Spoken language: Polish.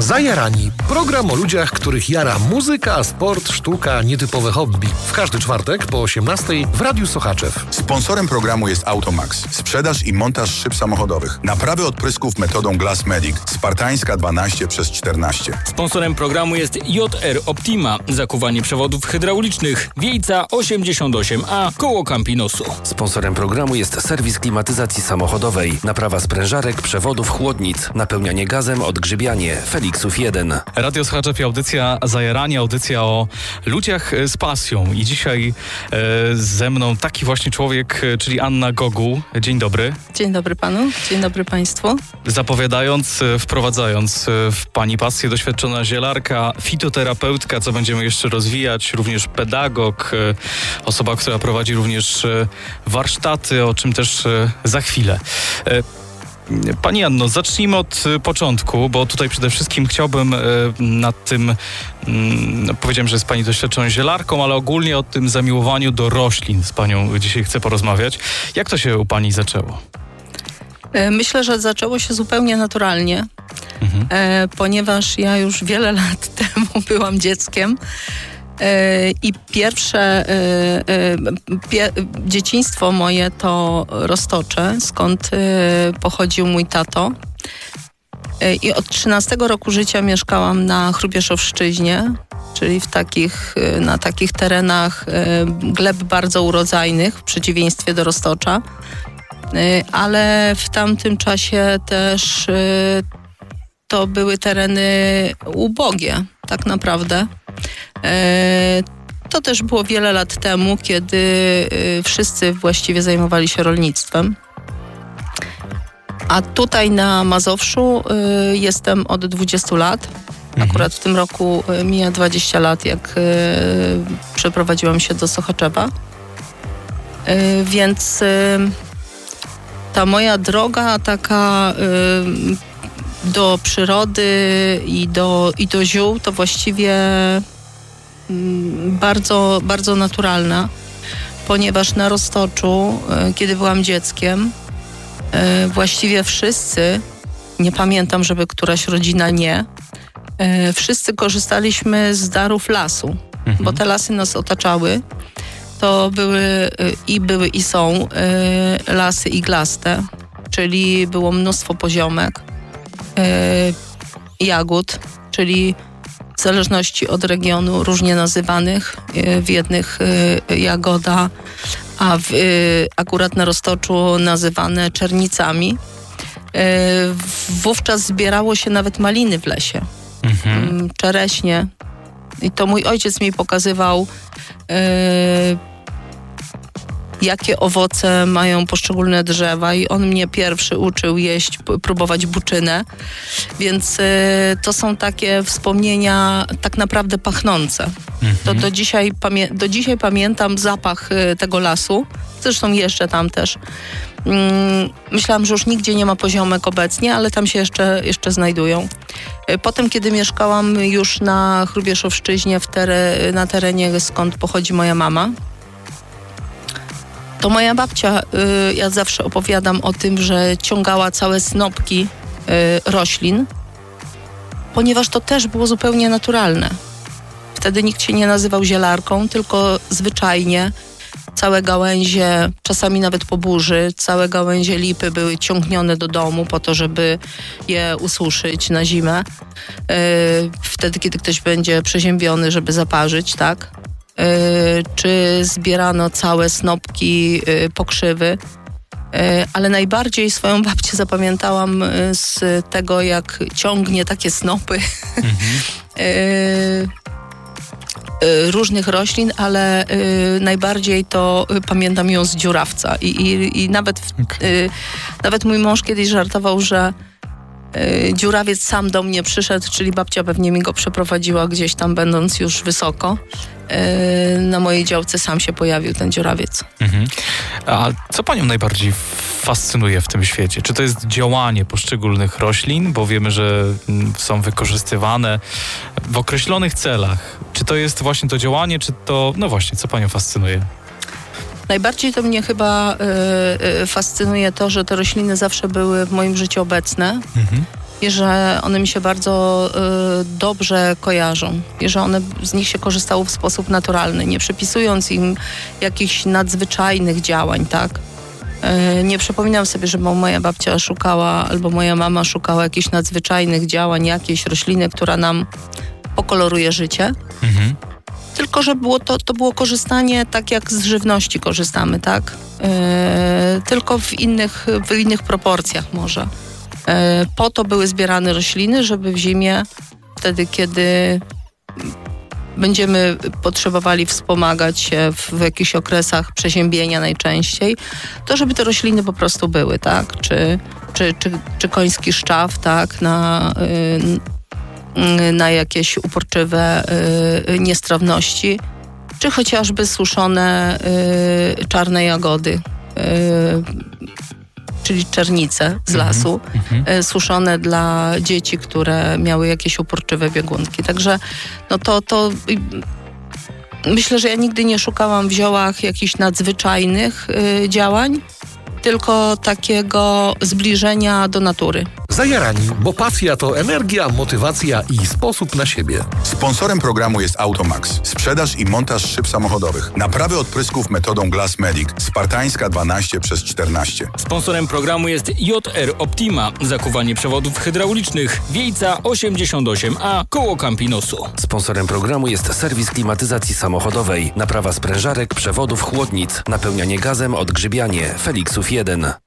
Zajarani. Program o ludziach, których jara muzyka, sport, sztuka, nietypowe hobby. W każdy czwartek po 18:00 w Radiu Sochaczew. Sponsorem programu jest Automax. Sprzedaż i montaż szyb samochodowych. Naprawy odprysków metodą Glass Medic. Spartańska 12/14. Sponsorem programu jest JR Optima. Zakuwanie przewodów hydraulicznych. Wiejca 88A koło Campinosu. Sponsorem programu jest serwis klimatyzacji samochodowej. Naprawa sprężarek, przewodów, chłodnic. Napełnianie gazem, odgrzybianie. Feliksów 1. Radio Sochaczew i audycja Zajaranie, audycja o ludziach z pasją. I dzisiaj ze mną taki właśnie człowiek, czyli Anna Goguł. Dzień dobry. Dzień dobry panu, dzień dobry państwu. Zapowiadając, wprowadzając w pani pasję, doświadczona zielarka, fitoterapeutka, co będziemy jeszcze rozwijać, również pedagog, osoba, która prowadzi również warsztaty, o czym też za chwilę. Pani Anno, zacznijmy od początku, bo tutaj przede wszystkim chciałbym nad tym, powiedziałem, że jest pani doświadczoną zielarką, ale ogólnie o tym zamiłowaniu do roślin z panią dzisiaj chcę porozmawiać. Jak to się u pani zaczęło? Myślę, że zaczęło się zupełnie naturalnie, ponieważ ja już wiele lat temu byłam dzieckiem. I pierwsze dzieciństwo moje to Roztocze, skąd pochodził mój tato. I od 13 roku życia mieszkałam na Hrubieszowszczyźnie, czyli na takich terenach gleb bardzo urodzajnych, w przeciwieństwie do Roztocza. Ale w tamtym czasie też to były tereny ubogie, tak naprawdę. To też było wiele lat temu, kiedy wszyscy właściwie zajmowali się rolnictwem. A tutaj na Mazowszu jestem od 20 lat. Akurat w tym roku mija 20 lat, jak przeprowadziłam się do Sochaczewa. Więc ta moja droga taka do przyrody i do ziół to właściwie bardzo, bardzo naturalna, ponieważ na Roztoczu, kiedy byłam dzieckiem, właściwie wszyscy, nie pamiętam, żeby któraś rodzina nie, wszyscy korzystaliśmy z darów lasu, bo te lasy nas otaczały. To były i są lasy iglaste, czyli było mnóstwo poziomek, jagód, czyli w zależności od regionu różnie nazywanych. W jednych jagoda, a akurat na Roztoczu nazywane czernicami. Wówczas zbierało się nawet maliny w lesie, czereśnie. I to mój ojciec mi pokazywał, jakie owoce mają poszczególne drzewa, i on mnie pierwszy uczył próbować buczynę, więc to są takie wspomnienia tak naprawdę pachnące. To do dzisiaj pamiętam zapach tego lasu, zresztą jeszcze tam też. Myślałam, że już nigdzie nie ma poziomek obecnie, ale tam się jeszcze znajdują. Potem, kiedy mieszkałam już na Hrubieszowszczyźnie, na terenie, skąd pochodzi moja mama, to moja babcia, ja zawsze opowiadam o tym, że ciągała całe snopki roślin, ponieważ to też było zupełnie naturalne. Wtedy nikt się nie nazywał zielarką, tylko zwyczajnie całe gałęzie, czasami nawet po burzy, całe gałęzie lipy były ciągnione do domu po to, żeby je ususzyć na zimę. Wtedy, kiedy ktoś będzie przeziębiony, żeby zaparzyć, tak? Czy zbierano całe snopki pokrzywy. Ale najbardziej swoją babcię zapamiętałam z tego, jak ciągnie takie snopy różnych roślin, ale najbardziej to pamiętam ją z dziurawca. I nawet mój mąż kiedyś żartował, że dziurawiec sam do mnie przyszedł, czyli babcia pewnie mi go przeprowadziła gdzieś tam, będąc już wysoko. Na mojej działce sam się pojawił ten dziurawiec. A co panią najbardziej fascynuje w tym świecie? Czy to jest działanie poszczególnych roślin, bo wiemy, że są wykorzystywane w określonych celach? Czy to jest właśnie to działanie, czy to, no właśnie, co panią fascynuje? Najbardziej to mnie chyba fascynuje to, że te rośliny zawsze były w moim życiu obecne. i że one mi się bardzo dobrze kojarzą i że z nich się korzystało w sposób naturalny, nie przypisując im jakichś nadzwyczajnych działań, tak? Nie przypominam sobie, żeby moja babcia szukała albo moja mama szukała jakichś nadzwyczajnych działań, jakiejś rośliny, która nam pokoloruje życie. Tylko, że to było korzystanie tak, jak z żywności korzystamy, tak? Tylko w innych proporcjach może. Po to były zbierane rośliny, żeby w zimie, wtedy kiedy będziemy potrzebowali wspomagać się w jakichś okresach przeziębienia najczęściej, to żeby te rośliny po prostu były, tak? Czy koński szczaw, tak? Na jakieś uporczywe niestrawności, czy chociażby suszone czarne jagody, czyli czernice z lasu, suszone dla dzieci, które miały jakieś uporczywe biegunki. Także no to myślę, że ja nigdy nie szukałam w ziołach jakichś nadzwyczajnych działań, tylko takiego zbliżenia do natury. Zajarani, bo pasja to energia, motywacja i sposób na siebie. Sponsorem programu jest Automax. Sprzedaż i montaż szyb samochodowych. Naprawy odprysków metodą Glass Medic. Spartańska 12/14. Sponsorem programu jest JR Optima. Zakuwanie przewodów hydraulicznych. Wiejca 88A koło Campinosu. Sponsorem programu jest serwis klimatyzacji samochodowej, naprawa sprężarek, przewodów, chłodnic, napełnianie gazem, odgrzybianie, Felixów 1.